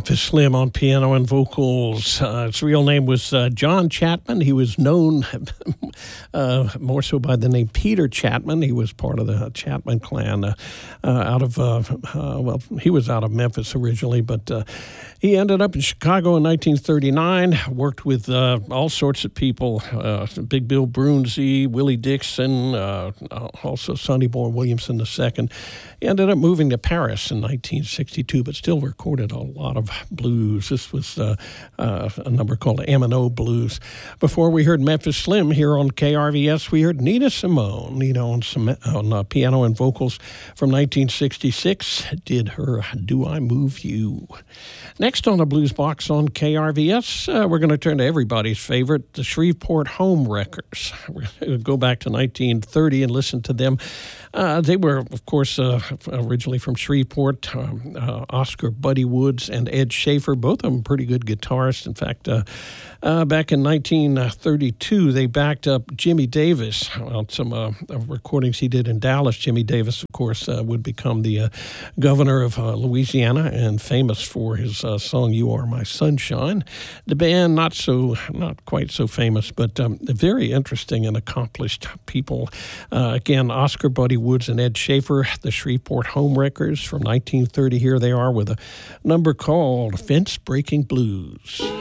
Memphis Slim on piano and vocals. His real name was John Chapman. He was known more so by the name Peter Chapman. He was part of the Chapman clan he was out of Memphis originally, but he ended up in Chicago in 1939, worked with all sorts of people, Big Bill Broonzy, Willie Dixon, also Sonny Boy Williamson II. He ended up moving to Paris in 1962, but still recorded a lot of blues. This was a number called M&O Blues. Before we heard Memphis Slim here on KRVS, we heard Nina Simone. Nina on piano and vocals from 1966 did her Do I Move You. Next on the Blues Box on KRVS, we're going to turn to everybody's favorite, the Shreveport Home Wreckers. We're going to go back to 1930 and listen to them. They were, of course, originally from Shreveport. Oscar Buddy Woods and Ed Schaefer, both of them pretty good guitarists. In fact, back in 1932, they backed up Jimmy Davis on some recordings he did in Dallas. Jimmy Davis, of course, would become the governor of Louisiana and famous for his song "You Are My Sunshine." The band, not quite so famous, but very interesting and accomplished people. Again, Oscar Buddy Woods and Ed Schaefer, the Shreveport Home Wreckers from 1930. Here they are with a number called Fence Breaking Blues.